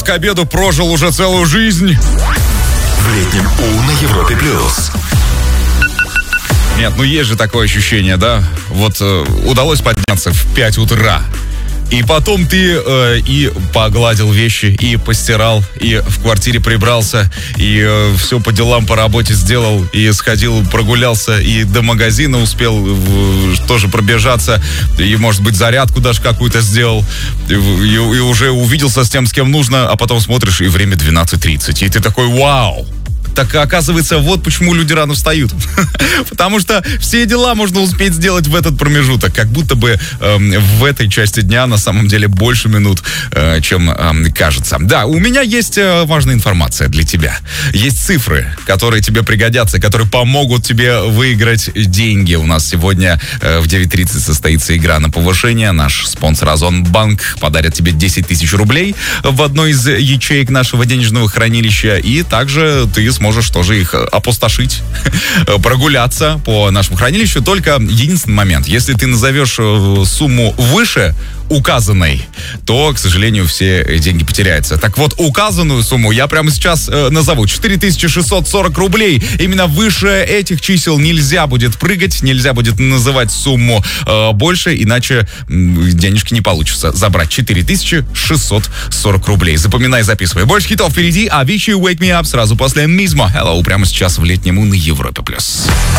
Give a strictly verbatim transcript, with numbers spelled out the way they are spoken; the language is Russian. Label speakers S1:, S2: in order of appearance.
S1: к обеду прожил уже целую жизнь.
S2: В летнем У на Европе плюс.
S1: Нет, ну есть же такое ощущение, да? Вот э, удалось подняться в пять утра. И потом ты э, и погладил вещи, и постирал, и в квартире прибрался, и э, все по делам, по работе сделал, и сходил, прогулялся, и до магазина успел э, тоже пробежаться, и, может быть, зарядку даже какую-то сделал, и, и, и уже увиделся с тем, с кем нужно, а потом смотришь, и время двенадцать тридцать, и ты такой: вау! Так оказывается, вот почему люди рано встают. Потому что все дела можно успеть сделать в этот промежуток. Как будто бы э, в этой части дня на самом деле больше минут, э, чем э, кажется. Да, у меня есть э, важная информация для тебя. Есть цифры, которые тебе пригодятся, которые помогут тебе выиграть деньги. У нас сегодня э, в девять тридцать состоится игра на повышение. Наш спонсор Озонбанк подарит тебе десять тысяч рублей в одной из ячеек нашего денежного хранилища. И также ты сможешь тоже их опустошить, прогуляться по нашему хранилищу. Только единственный момент: если ты назовешь сумму выше указанной, то, к сожалению, все деньги потеряются. Так вот, указанную сумму я прямо сейчас э, назову. четыре тысячи шестьсот сорок рублей. Именно выше этих чисел нельзя будет прыгать, нельзя будет называть сумму э, больше, иначе э, денежки не получится забрать. четыре тысячи шестьсот сорок рублей. Запоминай, записывай. Больше хитов впереди. Avicii Wake Me Up сразу после Мизмо. Hello, прямо сейчас в летнем У на Европе плюс.